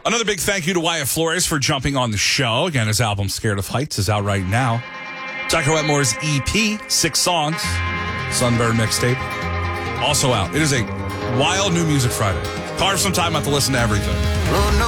Another big thank you to Wyatt Flores for jumping on the show. Again, his album Scared of Heights is out right now. Tucker Wetmore's EP, 6 songs, Sunburn mixtape, also out. It is a wild new music Friday. Carve some time out to listen to everything. Oh, no.